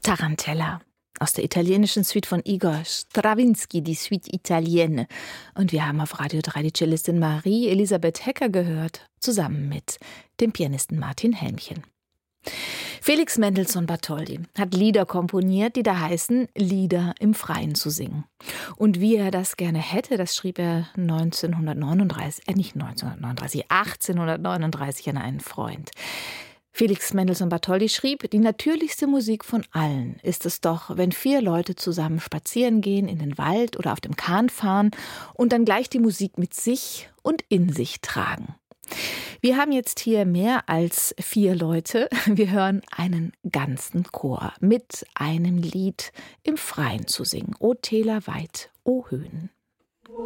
Tarantella aus der italienischen Suite von Igor Strawinsky, die Suite Italienne. Und wir haben auf Radio 3 die Cellistin Marie Elisabeth Hecker gehört, zusammen mit dem Pianisten Martin Helmchen. Felix Mendelssohn Bartholdy hat Lieder komponiert, die da heißen, Lieder im Freien zu singen. Und wie er das gerne hätte, das schrieb er 1839 an einen Freund. Felix Mendelssohn Bartholdy schrieb, die natürlichste Musik von allen ist es doch, wenn 4 Leute zusammen spazieren gehen, in den Wald oder auf dem Kahn fahren und dann gleich die Musik mit sich und in sich tragen. Wir haben jetzt hier mehr als 4 Leute. Wir hören einen ganzen Chor mit einem Lied im Freien zu singen. O Täler weit, o Höhen.